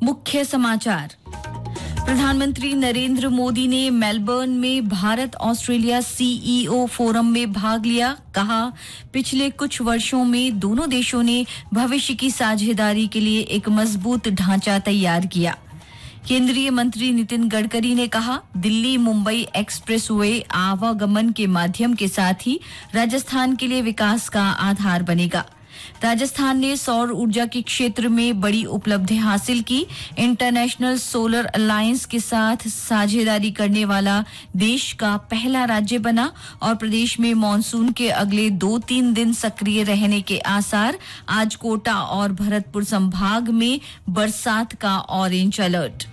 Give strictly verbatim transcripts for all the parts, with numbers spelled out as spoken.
मुख्य समाचार। प्रधानमंत्री नरेंद्र मोदी ने मेलबर्न में भारत ऑस्ट्रेलिया सीईओ फोरम में भाग लिया। कहा, पिछले कुछ वर्षों में दोनों देशों ने भविष्य की साझेदारी के लिए एक मजबूत ढांचा तैयार किया। केंद्रीय मंत्री नितिन गडकरी ने कहा, दिल्ली मुंबई एक्सप्रेसवे आवागमन के माध्यम के साथ ही राजस्थान के लिए विकास का आधार बनेगा। राजस्थान ने सौर ऊर्जा के क्षेत्र में बड़ी उपलब्धि हासिल की। इंटरनेशनल सोलर अलायंस के साथ साझेदारी करने वाला देश का पहला राज्य बना और प्रदेश में मॉनसून के अगले दो तीन दिन सक्रिय रहने के आसार। आज कोटा और भरतपुर संभाग में बरसात का ऑरेंज अलर्ट।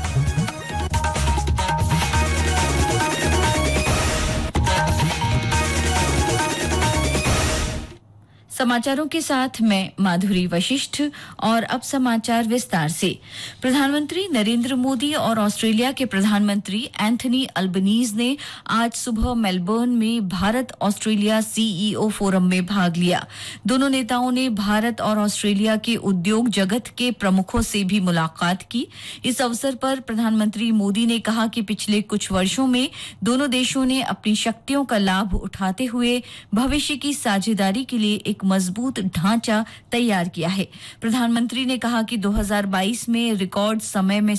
समाचारों के साथ मैं माधुरी वशिष्ठ और अब समाचार विस्तार से। प्रधानमंत्री नरेंद्र मोदी और ऑस्ट्रेलिया के प्रधानमंत्री एंथनी अल्बनीज ने आज सुबह मेलबर्न में भारत ऑस्ट्रेलिया सीईओ फोरम में भाग लिया। दोनों नेताओं ने भारत और ऑस्ट्रेलिया के उद्योग जगत के प्रमुखों से भी मुलाकात की। इस अवसर पर प्रधानमंत्री मोदी ने कहा कि पिछले कुछ वर्षों में दोनों देशों ने अपनी शक्तियों का लाभ उठाते हुए भविष्य की साझेदारी के लिए एक मजबूत ढांचा तैयार किया है। प्रधानमंत्री ने कहा कि दो हज़ार बाईस में रिकॉर्ड समय में